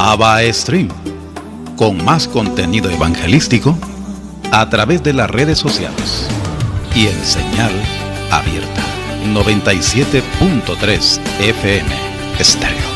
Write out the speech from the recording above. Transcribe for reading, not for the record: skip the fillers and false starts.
Abba Stream, con más contenido evangelístico a través de las redes sociales y en señal abierta. 97.3 FM Estéreo.